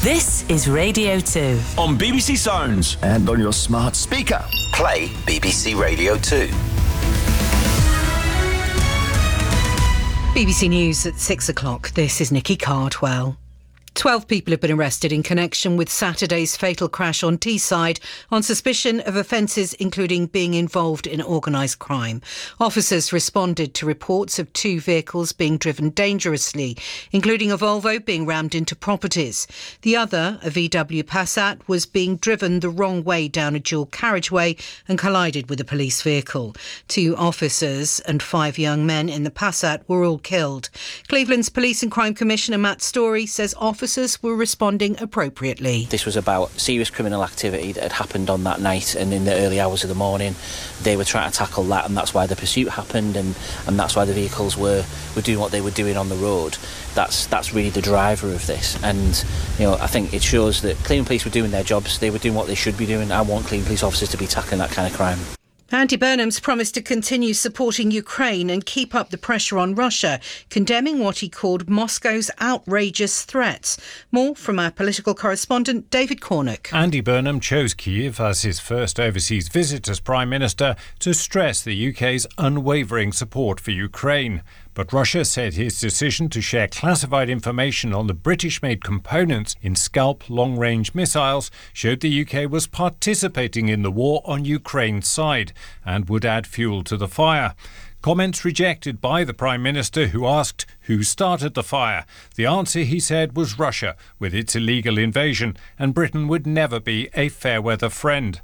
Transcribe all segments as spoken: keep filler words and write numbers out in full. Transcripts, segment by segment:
This is Radio two. On B B C Sounds. And on your smart speaker. Play B B C Radio two. B B C News at six o'clock. This is Nikki Cardwell. Twelve people have been arrested in connection with Saturday's fatal crash on Teesside on suspicion of offences including being involved in organised crime. Officers responded to reports of two vehicles being driven dangerously, including a Volvo being rammed into properties. The other, a V W Passat, was being driven the wrong way down a dual carriageway and collided with a police vehicle. Two officers and five young men in the Passat were all killed. Cleveland's Police and Crime Commissioner Matt Story says officers Officers were responding appropriately. This was about serious criminal activity that had happened on that night, and in the early hours of the morning they were trying to tackle that, and that's why the pursuit happened, and, and that's why the vehicles were, were doing what they were doing on the road. That's that's really the driver of this, and you know I think it shows that Cleveland Police were doing their jobs. They were doing what they should be doing. I want Cleveland Police officers to be tackling that kind of crime. Andy Burnham's promised to continue supporting Ukraine and keep up the pressure on Russia, condemning what he called Moscow's outrageous threats. More from our political correspondent, David Cornick. Andy Burnham chose Kyiv as his first overseas visit as Prime Minister to stress the U K's unwavering support for Ukraine. But Russia said his decision to share classified information on the British-made components in Scalp long-range missiles showed the U K was participating in the war on Ukraine's side and would add fuel to the fire. Comments rejected by the Prime Minister, who asked who started the fire. The answer, he said, was Russia with its illegal invasion, and Britain would never be a fair-weather friend.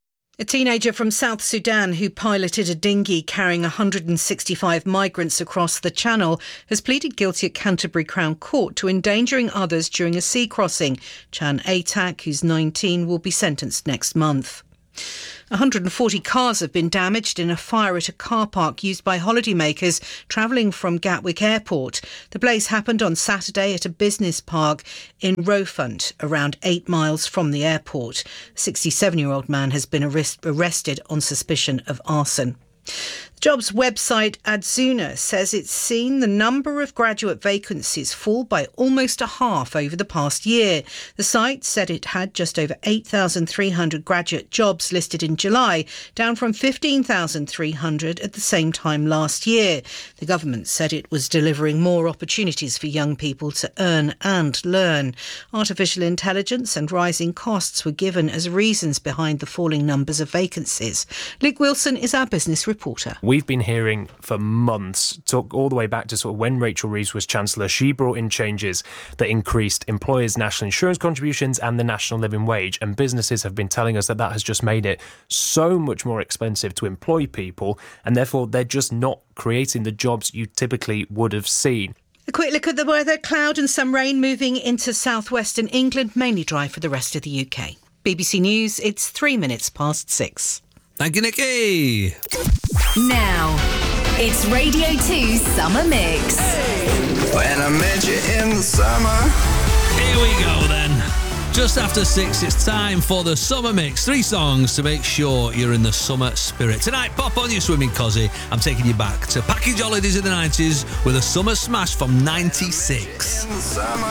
A teenager from South Sudan who piloted a dinghy carrying one hundred sixty-five migrants across the Channel has pleaded guilty at Canterbury Crown Court to endangering others during a sea crossing. Chan Atak, who's nineteen, will be sentenced next month. one hundred forty cars have been damaged in a fire at a car park used by holidaymakers travelling from Gatwick Airport. The blaze happened on Saturday at a business park in Rowfont, around eight miles from the airport. A sixty-seven-year-old man has been arrest- arrested on suspicion of arson. The jobs website Adzuna says it's seen the number of graduate vacancies fall by almost a half over the past year. The site said it had just over eight thousand three hundred graduate jobs listed in July, down from fifteen thousand three hundred at the same time last year. The government said it was delivering more opportunities for young people to earn and learn. Artificial intelligence and rising costs were given as reasons behind the falling numbers of vacancies. Luke Wilson is our business reporter. We've been hearing for months, talk all the way back to sort of when Rachel Reeves was Chancellor, she brought in changes that increased employers' national insurance contributions and the national living wage. And businesses have been telling us that that has just made it so much more expensive to employ people, and therefore they're just not creating the jobs you typically would have seen. A quick look at the weather. Cloud and some rain moving into southwestern England, mainly dry for the rest of the U K. B B C News, it's three minutes past six. Thank you, Nikki. Now, it's Radio two Summer Mix. Hey. When I met you in the summer. Here we go then. Just after six, it's time for the Summer Mix. Three songs to make sure you're in the summer spirit. Tonight, pop on your swimming cosy. I'm taking you back to package holidays in the nineties with a summer smash from ninety-six. In the summer.